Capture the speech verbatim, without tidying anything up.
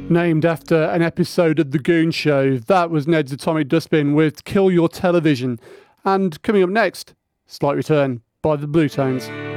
Named after an episode of The Goon Show, that was Ned's Atomic Dustbin with Kill Your Television. And coming up next, Slight Return by the Blue Tones.